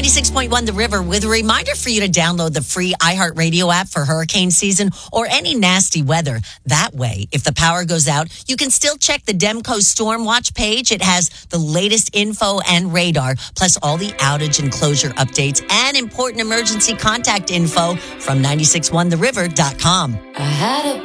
96.1 The River with a reminder for you to download the free iHeartRadio app for hurricane season or any nasty weather. That way, if the power goes out, you can still check the Demco Storm Watch page. It has the latest info and radar, plus all the outage and closure updates and important emergency contact info from 961theriver.com. I had a